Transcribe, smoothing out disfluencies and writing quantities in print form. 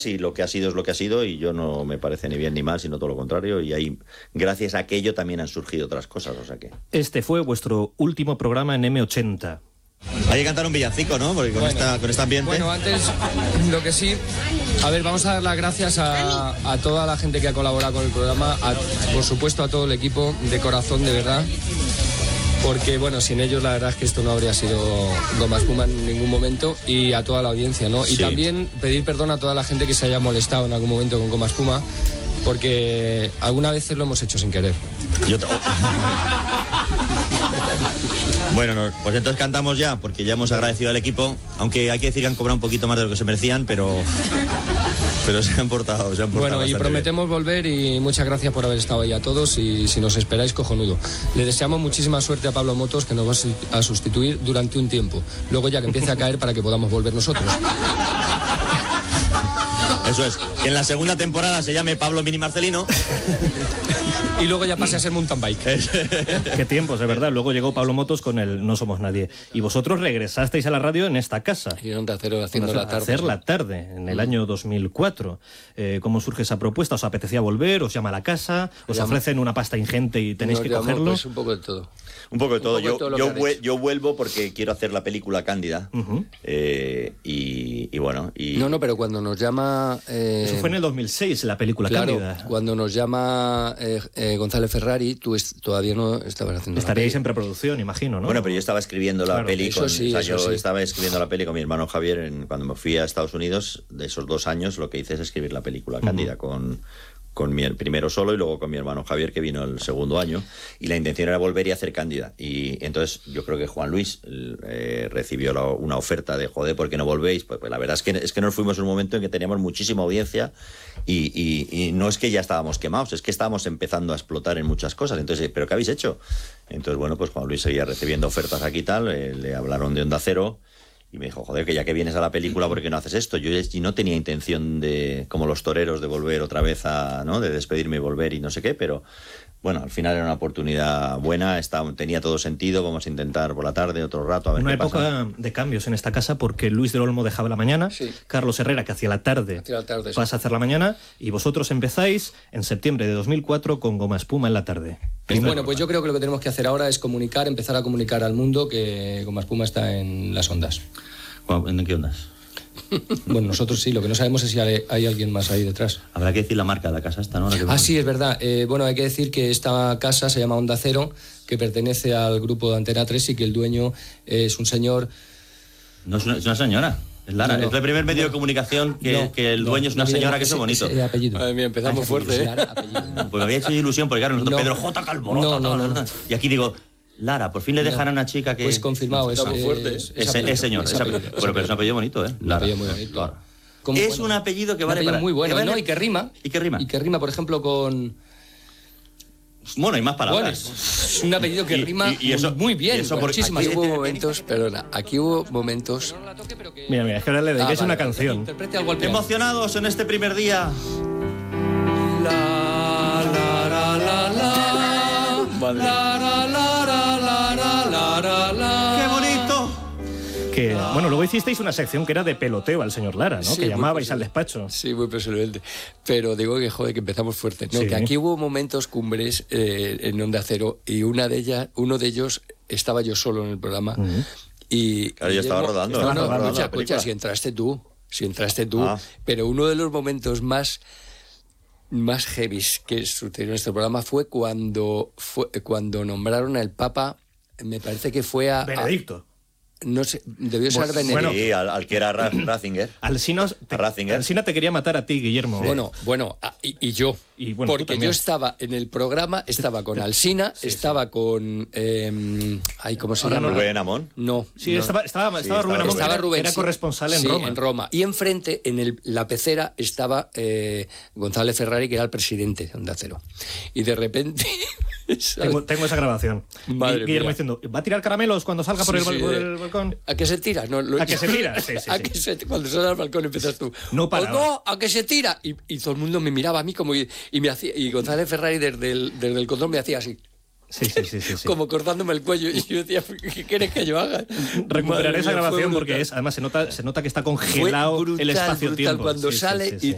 y lo que ha sido es lo que ha sido, y yo no me parece ni bien ni mal, sino todo lo contrario, y ahí, gracias a aquello, también han surgido otras cosas, o sea que... Este fue vuestro último programa en M80. Hay que cantar un villancico, ¿no? Porque con este ambiente... Bueno, antes, lo que sí... A ver, vamos a dar las gracias a toda la gente que ha colaborado con el programa, por supuesto a todo el equipo, de corazón, de verdad. Porque, bueno, sin ellos la verdad es que esto no habría sido Goma Espuma en ningún momento, y a toda la audiencia, ¿no? Y también pedir perdón a toda la gente que se haya molestado en algún momento con Goma Espuma, porque algunas veces lo hemos hecho sin querer. Bueno, pues entonces cantamos ya, porque ya hemos agradecido al equipo, aunque hay que decir que han cobrado un poquito más de lo que se merecían, pero se han portado bueno, y prometemos bien. Volver, y muchas gracias por haber estado ahí a todos, y si nos esperáis, cojonudo. Le deseamos muchísima suerte a Pablo Motos, que nos va a sustituir durante un tiempo, luego ya que empiece a caer para que podamos volver nosotros. Eso es, que en la segunda temporada se llame Pablo Mini Marcelino. Y luego ya pase a ser mountain bike. Qué tiempos, de verdad. Luego llegó Pablo Motos con el No Somos Nadie. Y vosotros regresasteis a la radio en esta casa. Y en Onda Cero haciendo la tarde. Hacer la tarde, en el año 2004. ¿Cómo surge esa propuesta? ¿Os apetecía volver? ¿Os llama a la casa? ¿Os ofrecen una pasta ingente y tenéis que cogerlo? Pues un poco de todo. Un poco de todo. Yo vuelvo porque quiero hacer la película Cándida. Y bueno... No, pero cuando nos llama... Eso fue en el 2006, la película Cándida. Cuando nos llama González Ferrari, tú todavía no estabas haciendo... Estaríais en preproducción, imagino, ¿no? Bueno, pero yo estaba escribiendo la peli estaba escribiendo la peli con mi hermano Javier cuando me fui a Estados Unidos. De esos 2 años lo que hice es escribir la película Cándida con mi primero solo y luego con mi hermano Javier, que vino el segundo año, y la intención era volver y hacer Cándida. Y entonces yo creo que Juan Luis recibió una oferta de joder, ¿por qué no volvéis? Pues la verdad es que nos fuimos en un momento en que teníamos muchísima audiencia y no es que ya estábamos quemados, es que estábamos empezando a explotar en muchas cosas. Entonces, ¿pero qué habéis hecho? Entonces, bueno, pues Juan Luis seguía recibiendo ofertas aquí y tal, le hablaron de Onda Cero. Y me dijo, joder, que ya que vienes a la película, ¿por qué no haces esto? Yo no tenía intención de, como los toreros, de volver otra vez de despedirme y volver y no sé qué, pero bueno, al final era una oportunidad buena, tenía todo sentido. Vamos a intentar por la tarde, otro rato, a ver qué pasa. Una época de cambios en esta casa, porque Luis del Olmo dejaba la mañana, Carlos Herrera, que hacía la tarde, pasa a hacer la mañana, y vosotros empezáis en septiembre de 2004 con Goma Espuma en la tarde. Bueno, pues yo creo que lo que tenemos que hacer ahora es empezar a comunicar al mundo que Goma Espuma está en las ondas. ¿En qué ondas? Bueno, nosotros sí, lo que no sabemos es si hay alguien más ahí detrás. Habrá que decir la marca de la casa esta, ¿no? Sí, es verdad. Bueno, hay que decir que esta casa se llama Onda Cero, que pertenece al grupo de Antena 3 y que el dueño es un señor... No es una señora. Es Lara, es el primer medio de comunicación que el dueño es una señora, que es bonito. Apellido. Madre mía, empezamos fuerte, Lara, pues me había hecho ilusión, porque claro, nosotros Pedro J. Calvo. No. Y aquí digo... Lara, por fin le dejan a una chica que... Pues confirmado, es señor. Pero es un apellido bonito, ¿eh? Lara. Un apellido muy bonito. Es un apellido que vale para... muy bueno, ¿no? Y que rima. ¿Y qué rima? Y que rima, por ejemplo, con... Bueno, hay más palabras. Bueno, es un apellido que rima y eso, muy bien. Muchísimas. Aquí hubo momentos, perdona, aquí hubo momentos... Mira, es que ahora le dediquéis una canción. Emocionados en este primer día. ¡Qué bonito! Bueno, luego hicisteis una sección que era de peloteo al señor Lara, ¿no? Sí, que llamabais al despacho. Sí, muy personalmente. Pero digo que, joder, que empezamos fuerte. No, que aquí hubo momentos cumbres en Onda Cero, y uno de ellos estaba yo solo en el programa. Y claro, yo estaba rodando. Escucha, si entraste tú. Pero uno de los momentos más heavies que sucedió en este programa fue cuando nombraron al Papa, me parece que fue a... Benedicto. No sé, debió ser Benedicto. Sí, al que era Ratzinger. Alsina te quería matar a ti, Guillermo. Bueno, y yo. Y bueno, porque yo estaba en el programa, estaba con Alsina, estaba con... ¿cómo se llama? ¿Rubén Amón? No. Sí, estaba Rubén Amón. Estaba Rubén, era corresponsal en Roma. En Roma. Y enfrente, en la pecera, estaba González Ferrari, que era el presidente de Onda Cero. Y de repente... Tengo esa grabación. Guillermo diciendo, ¿va a tirar caramelos cuando salga por el balcón? ¿A qué se tira? ¿A qué se tira? Sí. Cuando sales al balcón empiezas tú. No paraba. ¿A qué se tira? Y todo el mundo me miraba a mí como y González Ferrari desde el control me hacía así. Sí. Como cortándome el cuello, y yo decía, ¿qué quieres que yo haga? Recuperaré esa grabación porque además se nota que está congelado el espacio-tiempo. Cuando sale